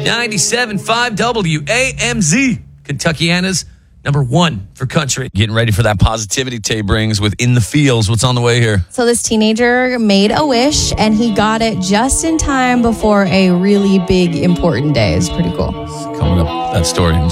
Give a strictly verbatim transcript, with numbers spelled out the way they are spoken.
ninety-seven point five W A M Z. Kentuckiana's number one for country. Getting ready for that positivity Tay brings with In the Fields. What's on the way here? So this teenager made a wish, and he got it just in time before a really big, important day. It's pretty cool. Coming up, that story.